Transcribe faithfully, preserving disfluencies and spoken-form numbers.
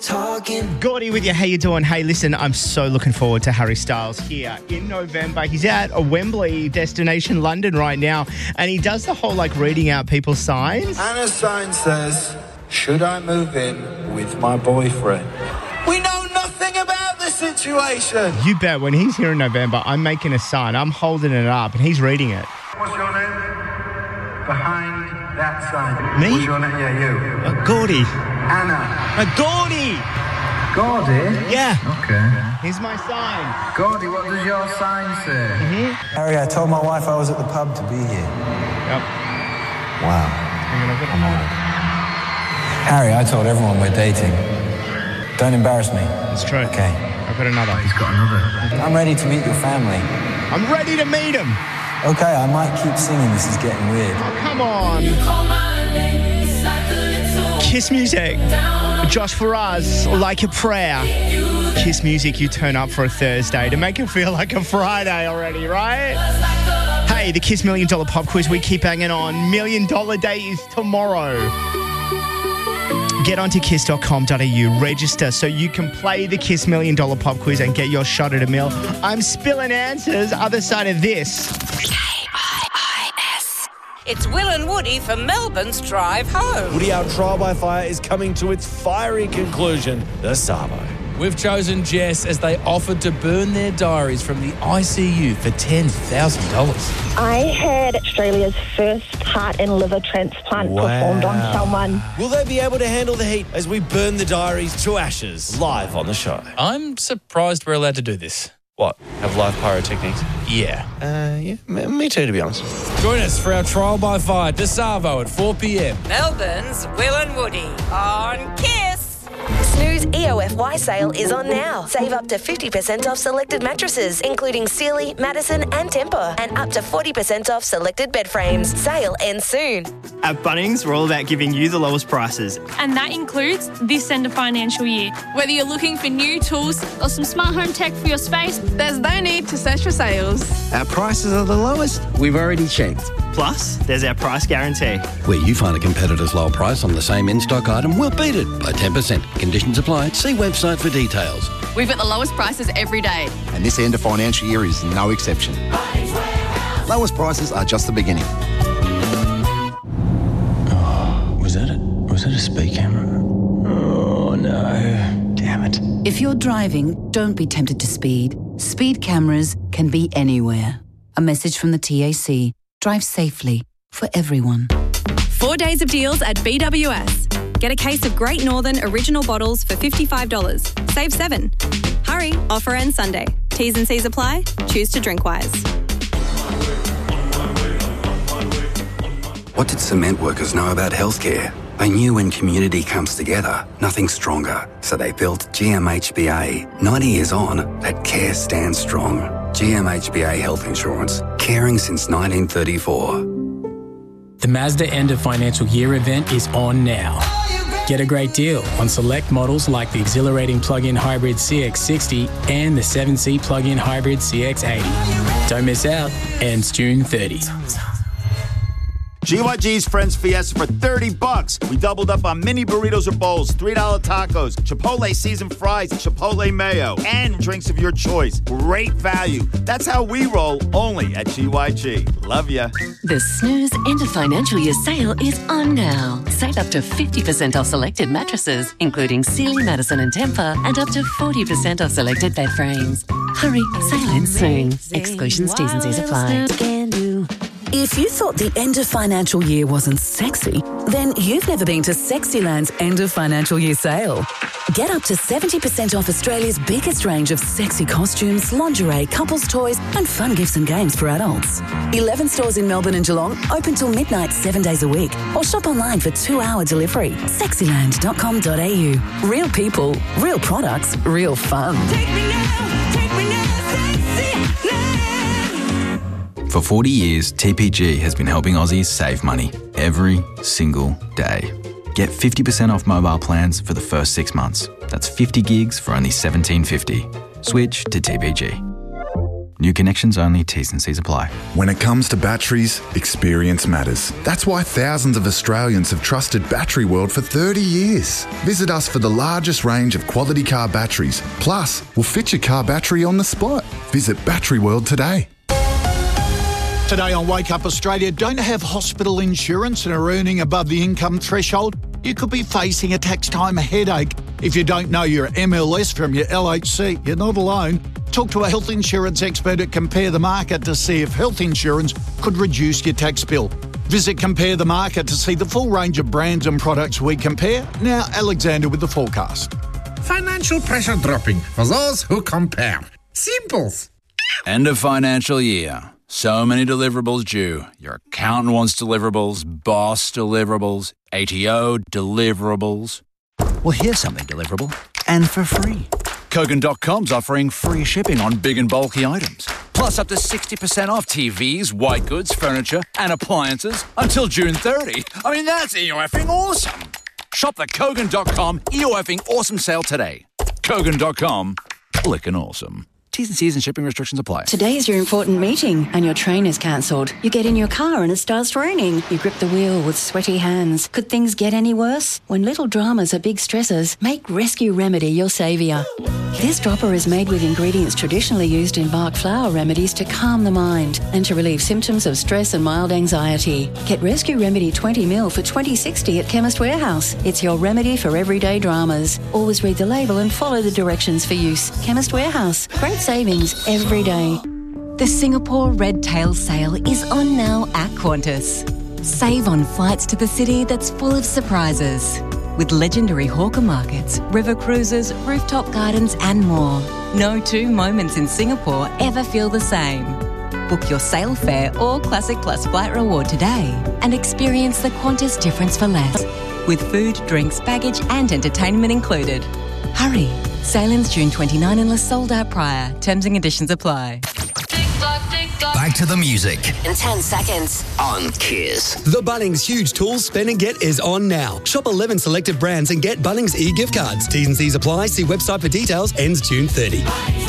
Talking. Gordy with you. How you doing? Hey, listen, I'm so looking forward to Harry Styles here in November. He's at a Wembley destination, London right now, and he does the whole, like, reading out people's signs. And a sign says, should I move in with my boyfriend? We know nothing about the situation. You bet when he's here in November, I'm making a sign. I'm holding it up, and he's reading it. What's your name? Behind that sign. Me? What's your name? Yeah, you. Uh, Gordy. Anna. Uh, Gordy! Gordy? Yeah. Okay. Here's my sign. Gordy, what does your sign say? Mm-hmm. Harry, I told my wife I was at the pub to be here. Yep. Wow. Hang on, I've got I'm honoured. Harry, I told everyone we're dating. Don't embarrass me. It's true. Okay. I've got another. He's got another. I'm ready to meet your family. I'm ready to meet him. Okay, I might keep singing. This is getting weird. Oh, come on. Kiss music. Josh Faraz, Like a Prayer. Kiss music you turn up for a Thursday to make it feel like a Friday already, right? Hey, the Kiss Million Dollar Pop Quiz. We keep hanging on. Million Dollar Day is tomorrow. Get onto kiss dot com dot a u, register so you can play the Kiss Million Dollar Pop Quiz and get your shot at a mil. I'm spilling answers other side of this. K I I S. It's Will and Woody for Melbourne's Drive Home. Woody, our trial by fire is coming to its fiery conclusion, the Savo. We've chosen Jess as they offered to burn their diaries from the I C U for ten thousand dollars. I had Australia's first heart and liver transplant Wow. performed on someone. Will they be able to handle the heat as we burn the diaries to ashes live on the show? I'm surprised we're allowed to do this. What? Have live pyrotechnics? Yeah. Uh, yeah, m- me too, to be honest. Join us for our trial by fire, DeSavo at four p.m. Melbourne's Will and Woody on Kiss. Snooze E O F Y sale is on now. Save up to fifty percent off selected mattresses, including Sealy, Madison and Tempur, and up to forty percent off selected bed frames. Sale ends soon. At Bunnings, we're all about giving you the lowest prices. And that includes this end of financial year. Whether you're looking for new tools or some smart home tech for your space, there's no need to search for sales. Our prices are the lowest. We've already checked. Plus, there's our price guarantee. Where you find a competitor's low price on the same in-stock item, we'll beat it by ten percent. Conditions apply. See website for details. We've got the lowest prices every day. And this end of financial year is no exception. Lowest prices are just the beginning. Oh, was that it? Was that a speed camera? Oh, no. Damn it. If you're driving, don't be tempted to speed. Speed cameras can be anywhere. A message from the T A C. Drive safely for everyone. Four days of deals at B W S. Get a case of Great Northern original bottles for fifty-five dollars. Save seven. Hurry, offer ends Sunday. T's and C's apply. Choose to drink wise. What did cement workers know about healthcare? They knew when community comes together, nothing's stronger. So they built G M H B A. ninety years on, that care stands strong. G M H B A Health Insurance. Caring since nineteen thirty-four. The Mazda End of Financial Year event is on now. Get a great deal on select models like the exhilarating plug-in hybrid C X sixty and the seven seat plug-in hybrid C X eighty. Don't miss out. Ends June thirtieth. G Y G's Friends Fiesta for thirty bucks. We doubled up on mini burritos or bowls, three dollar tacos, Chipotle seasoned fries, Chipotle mayo, and drinks of your choice. Great value. That's how we roll, only at G Y G. Love ya. The Snooze End of Financial Year sale is on now. Save up to fifty percent off selected mattresses, including Sealy, Madison and Tempur, and up to forty percent off selected bed frames. Hurry, sale ends soon. Exclusions, T's and C's apply. If you thought the end of financial year wasn't sexy, then you've never been to Sexyland's end of financial year sale. Get up to seventy percent off Australia's biggest range of sexy costumes, lingerie, couples toys and fun gifts and games for adults. eleven stores in Melbourne and Geelong, open till midnight seven days a week. Or shop online for two hour delivery. sexyland dot com dot a u. Real people, real products, real fun. Take me now, take me now, Sexyland. For forty years, T P G has been helping Aussies save money every single day. Get fifty percent off mobile plans for the first six months. That's fifty gigs for only seventeen fifty. Switch to T P G. New connections only, T's and C's apply. When it comes to batteries, experience matters. That's why thousands of Australians have trusted Battery World for thirty years. Visit us for the largest range of quality car batteries. Plus, we'll fit your car battery on the spot. Visit Battery World today. Today on Wake Up Australia, don't have hospital insurance and are earning above the income threshold? You could be facing a tax time headache. If you don't know your M L S from your L H C, you're not alone. Talk to a health insurance expert at Compare the Market to see if health insurance could reduce your tax bill. Visit Compare the Market to see the full range of brands and products we compare. Now, Alexander with the forecast. Financial pressure dropping for those who compare. Simples. End of financial year. So many deliverables due. Your accountant wants deliverables, boss deliverables, A T O deliverables. Well, here's something deliverable and for free. Kogan dot com's offering free shipping on big and bulky items. Plus up to sixty percent off T Vs, white goods, furniture and appliances until June thirtieth. I mean, that's E O F-ing awesome. Shop the Kogan dot com E O F-ing awesome sale today. Kogan dot com, flickin' awesome. T's and C's and shipping restrictions apply. Today is your important meeting and your train is cancelled. You get in your car and it starts raining. You grip the wheel with sweaty hands. Could things get any worse? When little dramas are big stressors, make Rescue Remedy your saviour. This dropper is made with ingredients traditionally used in Bach flower remedies to calm the mind and to relieve symptoms of stress and mild anxiety. Get Rescue Remedy twenty mil for twenty sixty at Chemist Warehouse. It's your remedy for everyday dramas. Always read the label and follow the directions for use. Chemist Warehouse. Great savings every day. The Singapore Red Tail Sale is on now at Qantas. Save on flights to the city that's full of surprises. With legendary hawker markets, river cruises, rooftop gardens and more. No two moments in Singapore ever feel the same. Book your sale fare or Classic Plus flight reward today and experience the Qantas difference for less. With food, drinks, baggage and entertainment included. Hurry! Sale ends June twenty-ninth unless sold out prior. Terms and conditions apply. Back to the music. In ten seconds. On Kiss. The Bunnings Huge Tools Spend and Get is on now. Shop eleven selected brands and get Bunnings e-gift cards. T's and C's apply. See website for details. Ends June thirtieth.